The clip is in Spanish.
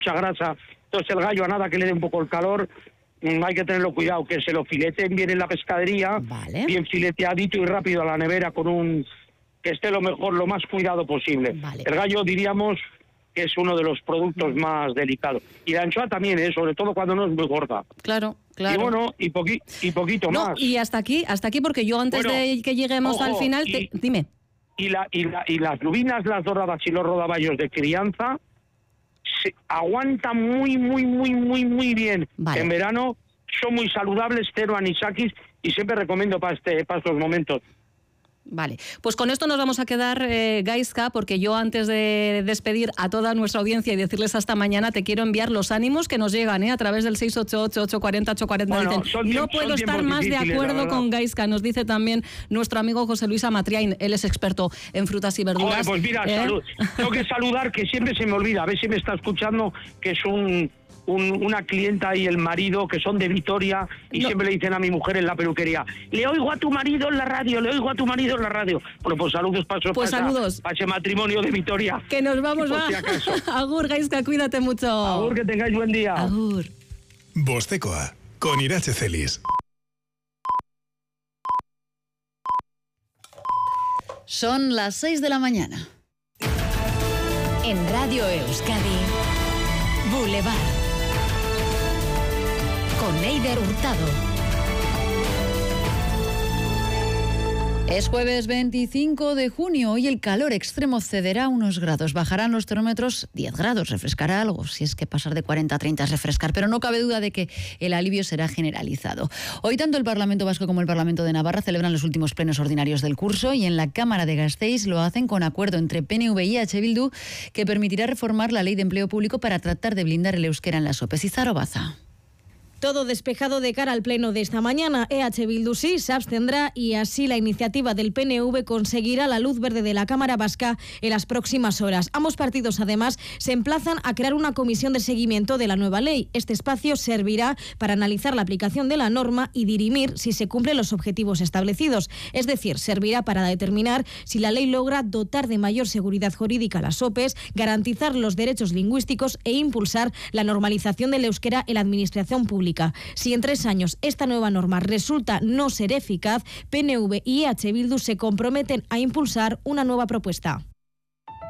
mucha grasa. Entonces el gallo, a nada que le dé un poco el calor, hay que tenerlo cuidado, que se lo fileten bien en la pescadería, vale, bien fileteadito y rápido a la nevera que esté lo más cuidado posible. Vale. El gallo, diríamos, que es uno de los productos más delicados. Y la anchoa también, sobre todo cuando no es muy gorda. Claro. Y bueno, y poquito más. Y hasta aquí, porque yo antes de que lleguemos al final, dime. Y las lubinas, las doradas y los rodaballos de crianza se aguantan muy, muy, muy, muy, muy bien. Vale. En verano son muy saludables, cero anisakis, y siempre recomiendo para estos momentos. Vale, pues con esto nos vamos a quedar, Gaizka, porque yo antes de despedir a toda nuestra audiencia y decirles hasta mañana, te quiero enviar los ánimos que nos llegan a través del 688-840-840. Bueno, no puedo estar más de acuerdo con Gaizka, nos dice también nuestro amigo José Luis Amatriain, él es experto en frutas y verduras. Joder, pues mira, tengo que saludar, que siempre se me olvida, a ver si me está escuchando, que es una clienta y el marido que son de Vitoria y siempre le dicen a mi mujer en la peluquería, le oigo a tu marido en la radio, le oigo a tu marido en la radio. Bueno, pues saludos para ese matrimonio de Vitoria. Que nos vamos, va. Si agur, Gaizka, cuídate mucho. Agur, que tengáis buen día. Agur. Bostekoa, con Irache Celis. Son las 6 de la mañana. En Radio Euskadi, Boulevard. Con Eider Hurtado. Es jueves 25 de junio. Hoy el calor extremo cederá unos grados. Bajarán los termómetros 10 grados. Refrescará algo, si es que pasar de 40 a 30 es refrescar. Pero no cabe duda de que el alivio será generalizado. Hoy tanto el Parlamento Vasco como el Parlamento de Navarra celebran los últimos plenos ordinarios del curso y en la Cámara de Gasteiz lo hacen con acuerdo entre PNV y EH Bildu que permitirá reformar la Ley de Empleo Público para tratar de blindar el euskera en las OPE. Izaro Baza. Todo despejado de cara al pleno de esta mañana. EH Bildu sí se abstendrá y así la iniciativa del PNV conseguirá la luz verde de la Cámara Vasca en las próximas horas. Ambos partidos, además, se emplazan a crear una comisión de seguimiento de la nueva ley. Este espacio servirá para analizar la aplicación de la norma y dirimir si se cumplen los objetivos establecidos. Es decir, servirá para determinar si la ley logra dotar de mayor seguridad jurídica a las OPEs, garantizar los derechos lingüísticos e impulsar la normalización del euskera en la administración pública. Si en 3 años esta nueva norma resulta no ser eficaz, PNV y EH Bildu se comprometen a impulsar una nueva propuesta.